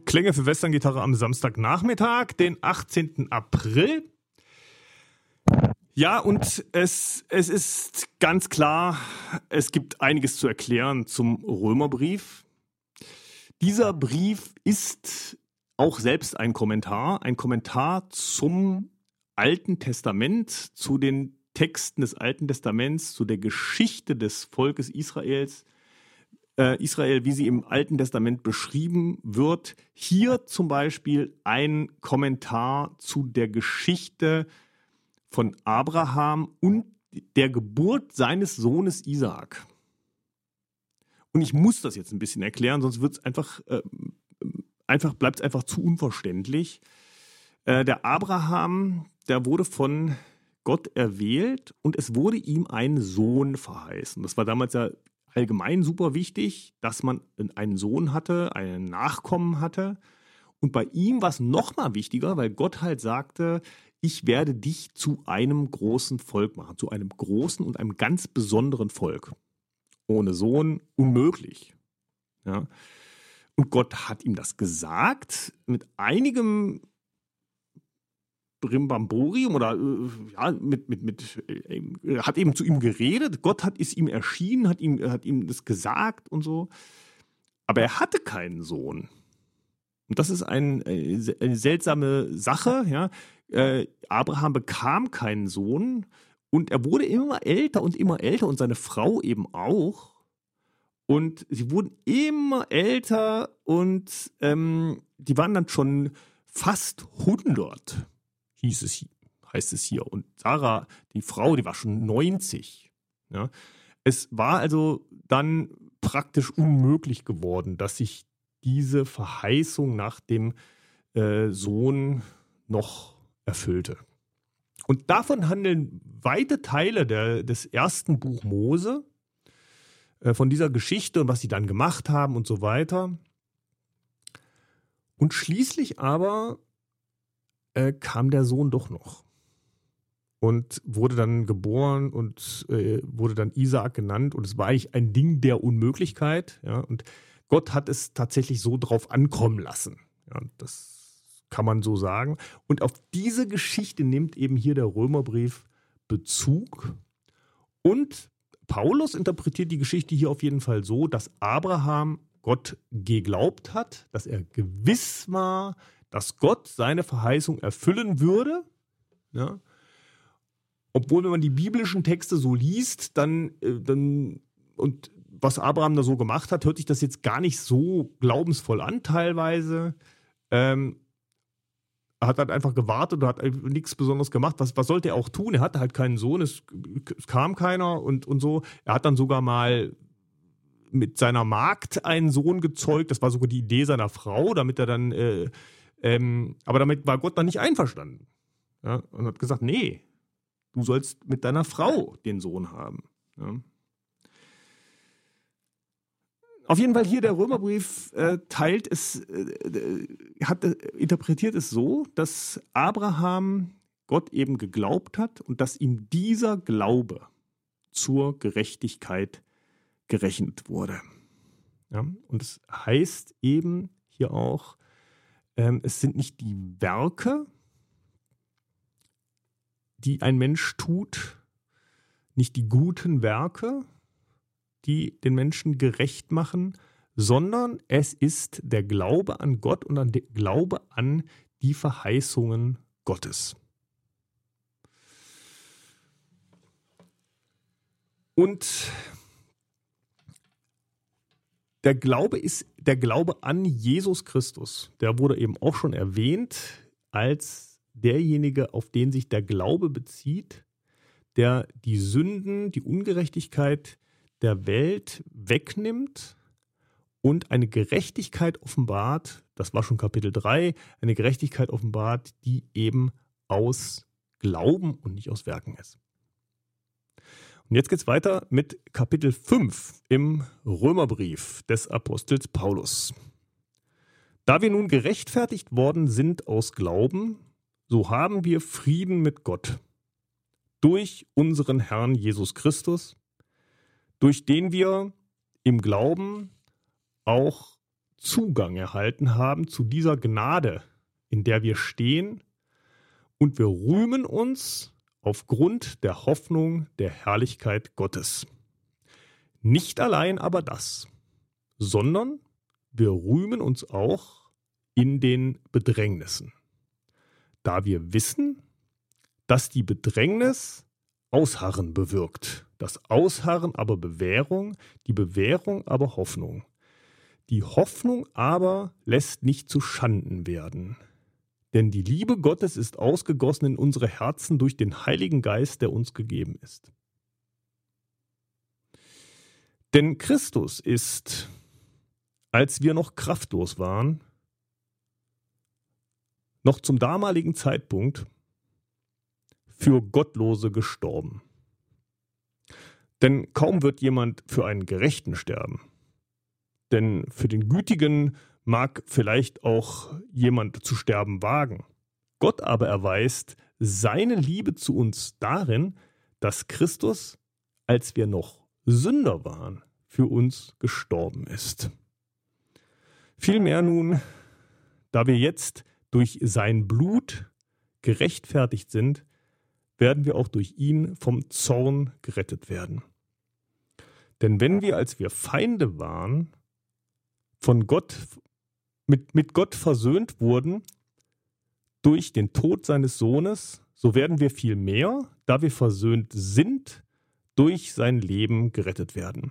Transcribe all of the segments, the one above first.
Klänge für Westerngitarre am Samstagnachmittag, den 18. April. Ja, und es ist ganz klar, es gibt einiges zu erklären zum Römerbrief. Dieser Brief ist auch selbst ein Kommentar zum Alten Testament, zu den Texten des Alten Testaments, zu der Geschichte des Volkes Israels. Israel, wie sie im Alten Testament beschrieben wird. Hier zum Beispiel ein Kommentar zu der Geschichte von Abraham und der Geburt seines Sohnes Isaak. Und ich muss das jetzt ein bisschen erklären, sonst wird es bleibt es einfach zu unverständlich. Der Abraham, der wurde von Gott erwählt und es wurde ihm ein Sohn verheißen. Das war damals ja allgemein super wichtig, dass man einen Sohn hatte, einen Nachkommen hatte. Und bei ihm war es noch mal wichtiger, weil Gott halt sagte, ich werde dich zu einem großen Volk machen, zu einem großen und einem ganz besonderen Volk. Ohne Sohn unmöglich. Ja. Und Gott hat ihm das gesagt mit einigem Brimbamborium oder hat eben zu ihm geredet. Gott ist ihm erschienen, hat ihm das gesagt und so. Aber er hatte keinen Sohn. Und das ist eine seltsame Sache. Ja. Abraham bekam keinen Sohn und er wurde immer älter und seine Frau eben auch. Und sie wurden immer älter und die waren dann schon fast 100. Heißt es hier. Und Sarah, die Frau, die war schon 90. Ja. Es war also dann praktisch unmöglich geworden, dass sich diese Verheißung nach dem Sohn noch erfüllte. Und davon handeln weite Teile des ersten Buch Mose, von dieser Geschichte und was sie dann gemacht haben und so weiter. Und schließlich aber kam der Sohn doch noch und wurde dann geboren und wurde dann Isaak genannt und es war eigentlich ein Ding der Unmöglichkeit, ja, und Gott hat es tatsächlich so drauf ankommen lassen, ja, das kann man so sagen, und auf diese Geschichte nimmt eben hier der Römerbrief Bezug und Paulus interpretiert die Geschichte hier auf jeden Fall so, dass Abraham Gott geglaubt hat, dass er gewiss war, dass Gott seine Verheißung erfüllen würde. Ja. Obwohl, wenn man die biblischen Texte so liest, dann und was Abraham da so gemacht hat, hört sich das jetzt gar nicht so glaubensvoll an teilweise. Er hat halt einfach gewartet und hat nichts Besonderes gemacht. Was sollte er auch tun? Er hatte halt keinen Sohn, es kam keiner und so. Er hat dann sogar mal mit seiner Magd einen Sohn gezeugt. Das war sogar die Idee seiner Frau, damit er dann aber damit war Gott dann nicht einverstanden. Ja, und hat gesagt, nee, du sollst mit deiner Frau den Sohn haben. Ja. Auf jeden Fall hier der Römerbrief interpretiert es so, dass Abraham Gott eben geglaubt hat und dass ihm dieser Glaube zur Gerechtigkeit gerechnet wurde. Ja, und es heißt eben hier auch, es sind nicht die Werke, die ein Mensch tut, nicht die guten Werke, die den Menschen gerecht machen, sondern es ist der Glaube an Gott und der Glaube an die Verheißungen Gottes. Und der Glaube ist der Glaube an Jesus Christus. Der wurde eben auch schon erwähnt als derjenige, auf den sich der Glaube bezieht, der die Sünden, die Ungerechtigkeit der Welt wegnimmt und eine Gerechtigkeit offenbart, das war schon Kapitel 3, eine Gerechtigkeit offenbart, die eben aus Glauben und nicht aus Werken ist. Und jetzt geht es weiter mit Kapitel 5 im Römerbrief des Apostels Paulus. Da wir nun gerechtfertigt worden sind aus Glauben, so haben wir Frieden mit Gott durch unseren Herrn Jesus Christus, durch den wir im Glauben auch Zugang erhalten haben zu dieser Gnade, in der wir stehen, und wir rühmen uns aufgrund der Hoffnung der Herrlichkeit Gottes. Nicht allein aber das, sondern wir rühmen uns auch in den Bedrängnissen, da wir wissen, dass die Bedrängnis Ausharren bewirkt, das Ausharren aber Bewährung, die Bewährung aber Hoffnung. Die Hoffnung aber lässt nicht zu Schanden werden. Denn die Liebe Gottes ist ausgegossen in unsere Herzen durch den Heiligen Geist, der uns gegeben ist. Denn Christus ist, als wir noch kraftlos waren, noch zum damaligen Zeitpunkt für Gottlose gestorben. Denn kaum wird jemand für einen Gerechten sterben. Denn für den Gütigen mag vielleicht auch jemand zu sterben wagen. Gott aber erweist seine Liebe zu uns darin, dass Christus, als wir noch Sünder waren, für uns gestorben ist. Vielmehr nun, da wir jetzt durch sein Blut gerechtfertigt sind, werden wir auch durch ihn vom Zorn gerettet werden. Denn wenn wir, als wir Feinde waren, von Gott, mit Gott versöhnt wurden durch den Tod seines Sohnes, so werden wir viel mehr, da wir versöhnt sind, durch sein Leben gerettet werden.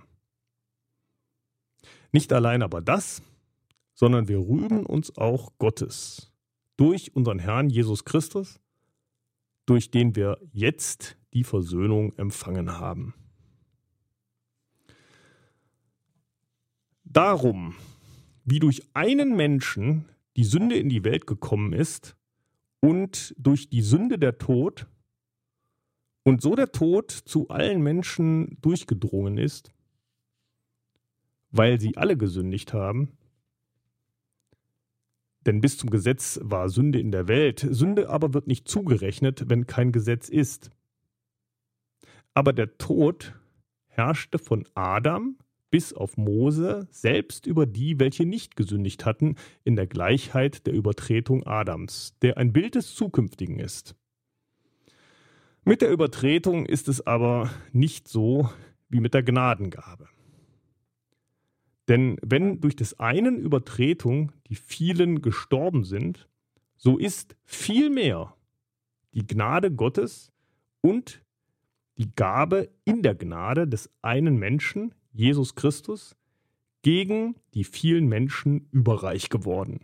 Nicht allein aber das, sondern wir rühmen uns auch Gottes durch unseren Herrn Jesus Christus, durch den wir jetzt die Versöhnung empfangen haben. Darum, wie durch einen Menschen die Sünde in die Welt gekommen ist und durch die Sünde der Tod und so der Tod zu allen Menschen durchgedrungen ist, weil sie alle gesündigt haben. Denn bis zum Gesetz war Sünde in der Welt, Sünde aber wird nicht zugerechnet, wenn kein Gesetz ist. Aber der Tod herrschte von Adam bis auf Mose, selbst über die, welche nicht gesündigt hatten, in der Gleichheit der Übertretung Adams, der ein Bild des Zukünftigen ist. Mit der Übertretung ist es aber nicht so wie mit der Gnadengabe. Denn wenn durch des einen Übertretung die vielen gestorben sind, so ist vielmehr die Gnade Gottes und die Gabe in der Gnade des einen Menschen, Jesus Christus, gegen die vielen Menschen überreich geworden.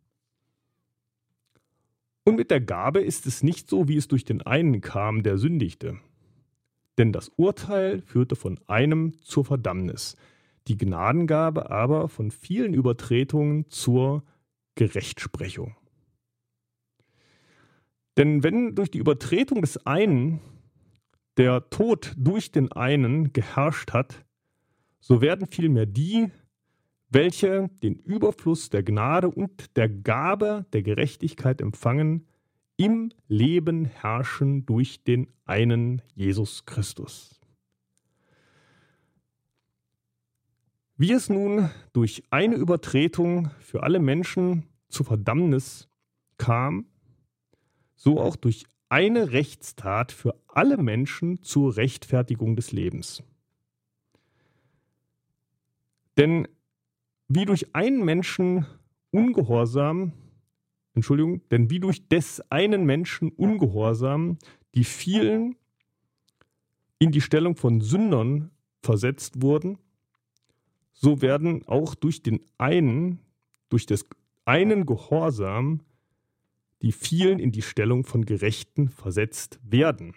Und mit der Gabe ist es nicht so, wie es durch den einen kam, der sündigte. Denn das Urteil führte von einem zur Verdammnis, die Gnadengabe aber von vielen Übertretungen zur Gerechtsprechung. Denn wenn durch die Übertretung des einen der Tod durch den einen geherrscht hat, so werden vielmehr die, welche den Überfluss der Gnade und der Gabe der Gerechtigkeit empfangen, im Leben herrschen durch den einen Jesus Christus. Wie es nun durch eine Übertretung für alle Menschen zur Verdammnis kam, so auch durch eine Rechtstat für alle Menschen zur Rechtfertigung des Lebens. Denn wie durch einen Menschen Ungehorsam, denn wie durch des einen Menschen Ungehorsam die vielen in die Stellung von Sündern versetzt wurden, so werden auch durch des einen Gehorsam die vielen in die Stellung von Gerechten versetzt werden.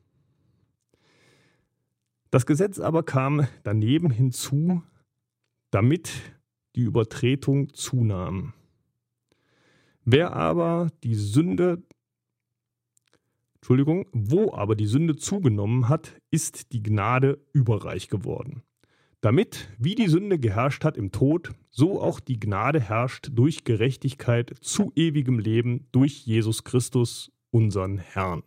Das Gesetz aber kam daneben hinzu, damit die Übertretung zunahm. Wo aber die Sünde zugenommen hat, ist die Gnade überreich geworden. Damit, wie die Sünde geherrscht hat im Tod, so auch die Gnade herrscht durch Gerechtigkeit zu ewigem Leben durch Jesus Christus, unseren Herrn.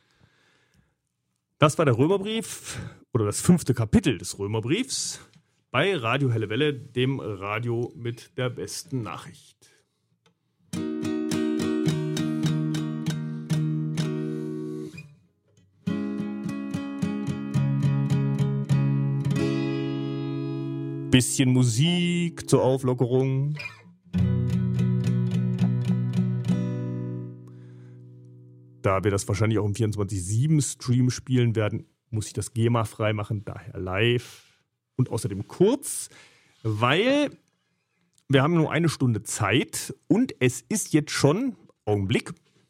Das war der Römerbrief oder das 5. Kapitel des Römerbriefs. bei Radio Helle Welle, dem Radio mit der besten Nachricht. Bisschen Musik zur Auflockerung. Da wir das wahrscheinlich auch im 24/7-Stream spielen werden, muss ich das GEMA freimachen, daher live. Und außerdem kurz, weil wir haben nur 1 Stunde Zeit und es ist jetzt schon, Augenblick,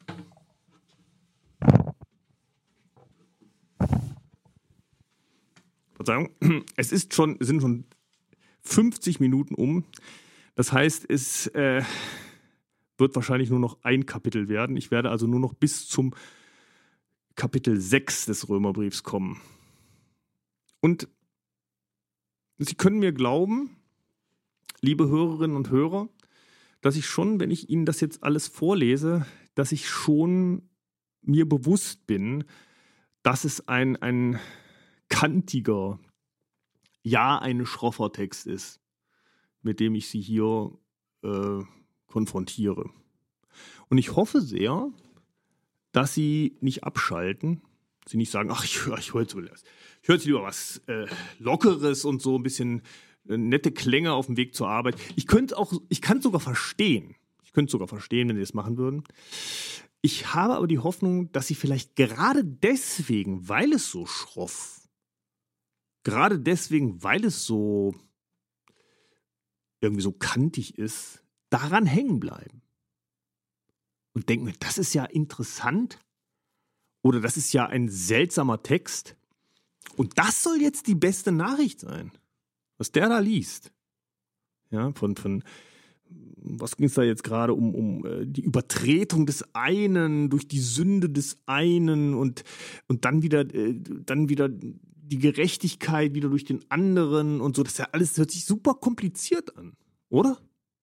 Verzeihung, sind schon 50 Minuten um. Das heißt, es wird wahrscheinlich nur noch ein Kapitel werden. Ich werde also nur noch bis zum Kapitel 6 des Römerbriefs kommen. Und Sie können mir glauben, liebe Hörerinnen und Hörer, dass ich schon, wenn ich Ihnen das jetzt alles vorlese, dass ich schon mir bewusst bin, dass es ein kantiger, ja, ein schroffer Text ist, mit dem ich Sie hier konfrontiere. Und ich hoffe sehr, dass Sie nicht abschalten, Sie nicht sagen, ach, ich höre jetzt lieber was Lockeres und so ein bisschen nette Klänge auf dem Weg zur Arbeit. Ich kann es sogar verstehen. Wenn Sie das machen würden. Ich habe aber die Hoffnung, dass Sie vielleicht gerade deswegen, weil es so schroff, gerade deswegen, weil es so irgendwie so kantig ist, daran hängen bleiben. Und denken mir, das ist ja interessant oder das ist ja ein seltsamer Text. Und das soll jetzt die beste Nachricht sein, was der da liest. Ja, von was ging es da jetzt gerade um die Übertretung des einen durch die Sünde des einen und dann wieder die Gerechtigkeit wieder durch den anderen und so. Das ist ja alles, hört sich super kompliziert an, oder?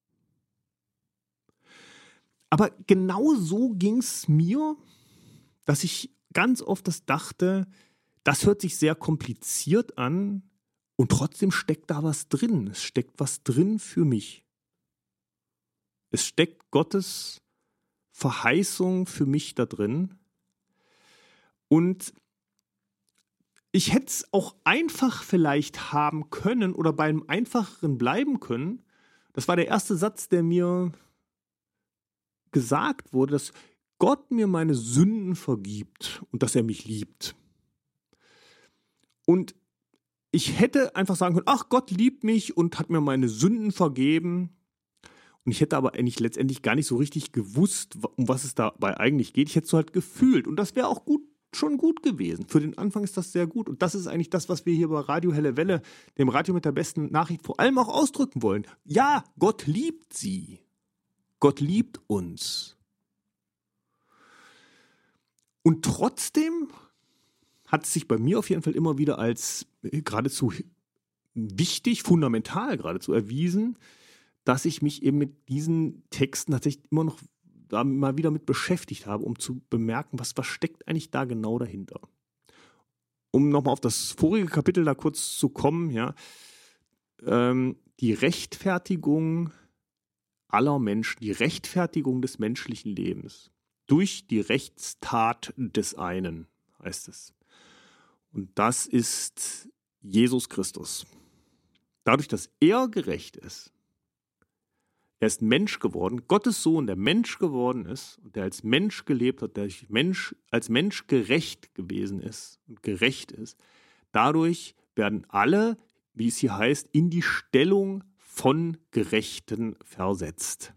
Aber genau so ging es mir, dass ich ganz oft das dachte, das hört sich sehr kompliziert an und trotzdem steckt da was drin. Es steckt was drin für mich. Es steckt Gottes Verheißung für mich da drin. Und ich hätte es auch einfach vielleicht haben können oder beim Einfacheren bleiben können. Das war der erste Satz, der mir gesagt wurde, dass Gott mir meine Sünden vergibt und dass er mich liebt. Und ich hätte einfach sagen können, ach, Gott liebt mich und hat mir meine Sünden vergeben. Und ich hätte aber eigentlich letztendlich gar nicht so richtig gewusst, um was es dabei eigentlich geht. Ich hätte es so halt gefühlt. Und das wäre auch schon gut gewesen. Für den Anfang ist das sehr gut. Und das ist eigentlich das, was wir hier bei Radio Helle Welle, dem Radio mit der besten Nachricht, vor allem auch ausdrücken wollen. Ja, Gott liebt Sie. Gott liebt uns. Und trotzdem hat es sich bei mir auf jeden Fall immer wieder als geradezu wichtig, fundamental geradezu erwiesen, dass ich mich eben mit diesen Texten tatsächlich immer noch da mal wieder mit beschäftigt habe, um zu bemerken, was steckt eigentlich da genau dahinter. Um nochmal auf das vorige Kapitel da kurz zu kommen, ja, die Rechtfertigung aller Menschen, die Rechtfertigung des menschlichen Lebens durch die Rechtstat des einen, heißt es. Und das ist Jesus Christus. Dadurch, dass er gerecht ist, er ist Mensch geworden, Gottes Sohn, der Mensch geworden ist und der als Mensch gelebt hat, der als Mensch gerecht gewesen ist und gerecht ist. Dadurch werden alle, wie es hier heißt, in die Stellung von Gerechten versetzt.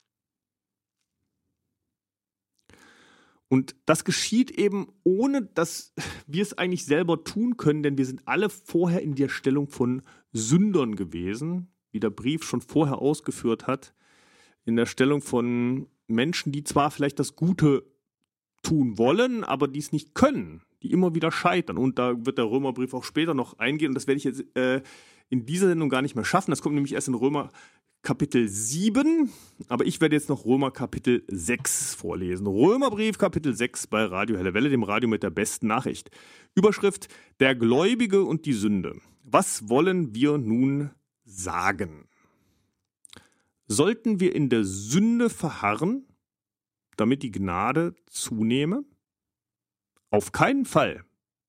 Und das geschieht eben, ohne dass wir es eigentlich selber tun können, denn wir sind alle vorher in der Stellung von Sündern gewesen, wie der Brief schon vorher ausgeführt hat, in der Stellung von Menschen, die zwar vielleicht das Gute tun wollen, aber die es nicht können, die immer wieder scheitern. Und da wird der Römerbrief auch später noch eingehen und das werde ich jetzt in dieser Sendung gar nicht mehr schaffen. Das kommt nämlich erst in Römer Kapitel 7, aber ich werde jetzt noch Römer Kapitel 6 vorlesen. Römerbrief Kapitel 6 bei Radio Helle Welle, dem Radio mit der besten Nachricht. Überschrift: Der Gläubige und die Sünde. Was wollen wir nun sagen? Sollten wir in der Sünde verharren, damit die Gnade zunehme? Auf keinen Fall.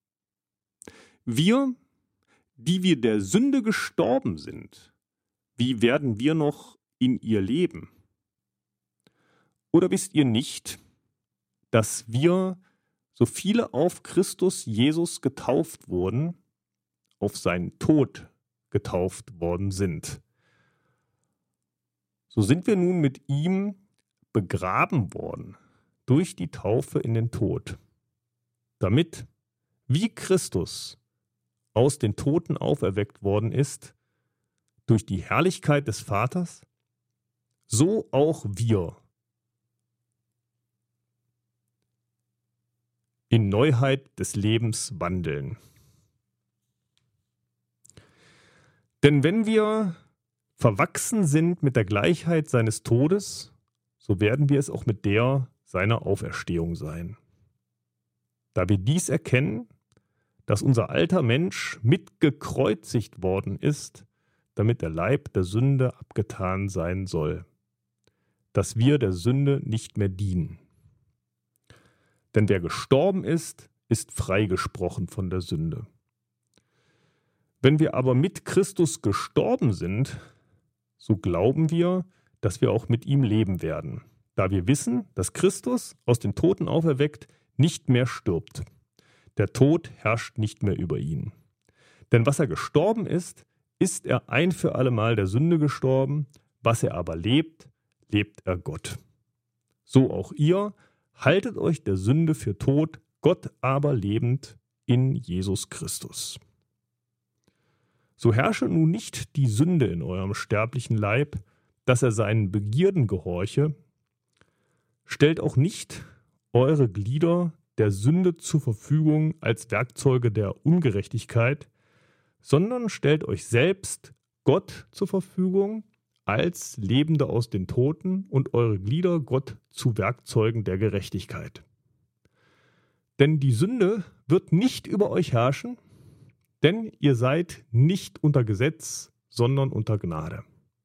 Wir, die wir der Sünde gestorben sind, wie werden wir noch in ihr leben? Oder wisst ihr nicht, dass wir, so viele auf Christus Jesus getauft wurden, auf seinen Tod getauft worden sind? So sind wir nun mit ihm begraben worden durch die Taufe in den Tod, damit, wie Christus aus den Toten auferweckt worden ist, durch die Herrlichkeit des Vaters, so auch wir in Neuheit des Lebens wandeln. Denn wenn wir verwachsen sind mit der Gleichheit seines Todes, so werden wir es auch mit der seiner Auferstehung sein. Da wir dies erkennen, dass unser alter Mensch mitgekreuzigt worden ist, damit der Leib der Sünde abgetan sein soll, dass wir der Sünde nicht mehr dienen. Denn wer gestorben ist, ist freigesprochen von der Sünde. Wenn wir aber mit Christus gestorben sind, so glauben wir, dass wir auch mit ihm leben werden, da wir wissen, dass Christus aus den Toten auferweckt nicht mehr stirbt. Der Tod herrscht nicht mehr über ihn. Denn was er gestorben ist, ist er ein für allemal der Sünde gestorben, was er aber lebt, lebt er Gott. So auch ihr, haltet euch der Sünde für tot, Gott aber lebend in Jesus Christus. So herrsche nun nicht die Sünde in eurem sterblichen Leib, dass er seinen Begierden gehorche. Stellt auch nicht eure Glieder der Sünde zur Verfügung als Werkzeuge der Ungerechtigkeit, sondern stellt euch selbst Gott zur Verfügung als Lebende aus den Toten und eure Glieder Gott zu Werkzeugen der Gerechtigkeit. Denn die Sünde wird nicht über euch herrschen, denn ihr seid nicht unter Gesetz, sondern unter Gnade.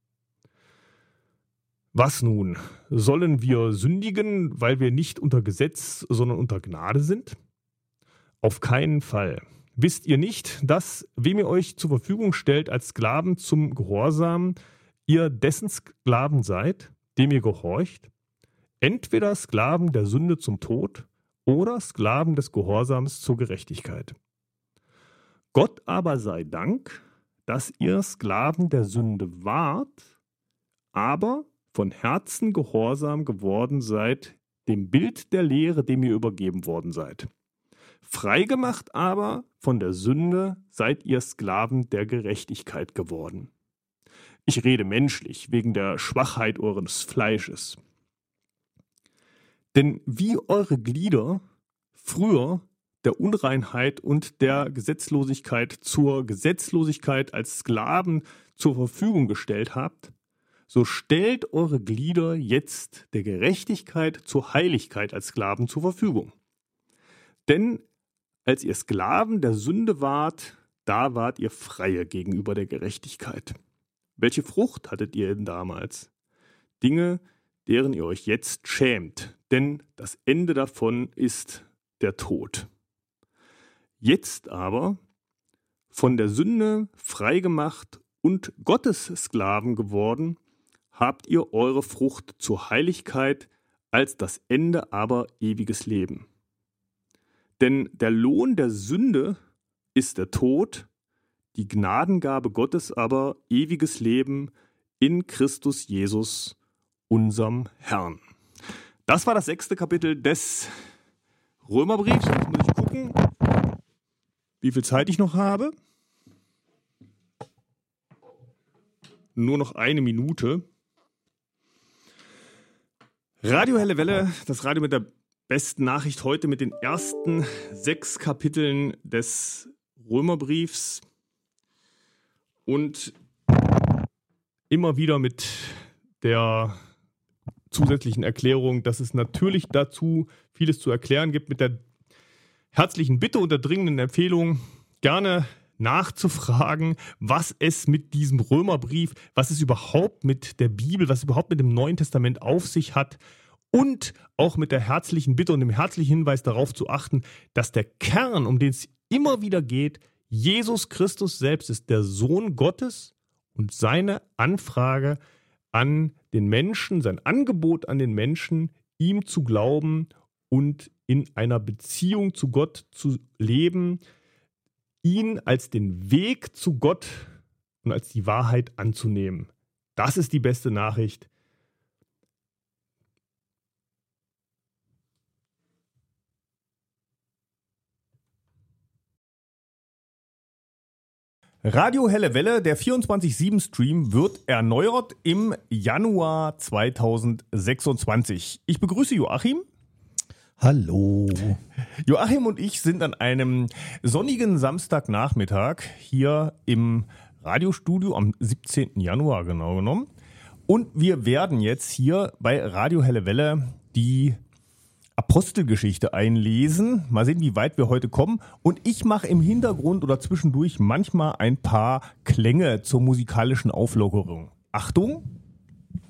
Was nun? Sollen wir sündigen, weil wir nicht unter Gesetz, sondern unter Gnade sind? Auf keinen Fall. Wisst ihr nicht, dass, wem ihr euch zur Verfügung stellt als Sklaven zum Gehorsam, ihr dessen Sklaven seid, dem ihr gehorcht? Entweder Sklaven der Sünde zum Tod oder Sklaven des Gehorsams zur Gerechtigkeit. Gott aber sei Dank, dass ihr Sklaven der Sünde wart, aber von Herzen gehorsam geworden seid, dem Bild der Lehre, dem ihr übergeben worden seid. Freigemacht aber von der Sünde seid ihr Sklaven der Gerechtigkeit geworden. Ich rede menschlich, wegen der Schwachheit eures Fleisches. Denn wie eure Glieder früher der Unreinheit und der Gesetzlosigkeit zur Gesetzlosigkeit als Sklaven zur Verfügung gestellt habt, so stellt eure Glieder jetzt der Gerechtigkeit zur Heiligkeit als Sklaven zur Verfügung. Denn als ihr Sklaven der Sünde wart, da wart ihr Freie gegenüber der Gerechtigkeit. Welche Frucht hattet ihr denn damals? Dinge, deren ihr euch jetzt schämt, denn das Ende davon ist der Tod. Jetzt aber, von der Sünde freigemacht und Gottes Sklaven geworden, habt ihr eure Frucht zur Heiligkeit, als das Ende aber ewiges Leben. Denn der Lohn der Sünde ist der Tod, die Gnadengabe Gottes aber ewiges Leben in Christus Jesus, unserem Herrn. Das war das 6. Kapitel des Römerbriefs. Jetzt muss ich gucken, wie viel Zeit ich noch habe. Nur noch 1 Minute. Radio Helle Welle, das Radio mit der besten Nachricht heute mit den ersten 6 Kapiteln des Römerbriefs und immer wieder mit der zusätzlichen Erklärung, dass es natürlich dazu vieles zu erklären gibt, mit der herzlichen Bitte und der dringenden Empfehlung, gerne nachzufragen, was es mit diesem Römerbrief, was es überhaupt mit der Bibel, was es überhaupt mit dem Neuen Testament auf sich hat und auch mit der herzlichen Bitte und dem herzlichen Hinweis darauf zu achten, dass der Kern, um den es immer wieder geht, Jesus Christus selbst ist, der Sohn Gottes, und seine Anfrage an den Menschen, sein Angebot an den Menschen, ihm zu glauben und in einer Beziehung zu Gott zu leben, ihn als den Weg zu Gott und als die Wahrheit anzunehmen. Das ist die beste Nachricht. Radio Helle Welle, der 24/7-Stream, wird erneuert im Januar 2026. Ich begrüße Joachim. Hallo. Joachim und ich sind an einem sonnigen Samstagnachmittag hier im Radiostudio am 17. Januar genau genommen. Und wir werden jetzt hier bei Radio Helle Welle die Apostelgeschichte einlesen. Mal sehen, wie weit wir heute kommen. Und ich mache im Hintergrund oder zwischendurch manchmal ein paar Klänge zur musikalischen Auflockerung. Achtung!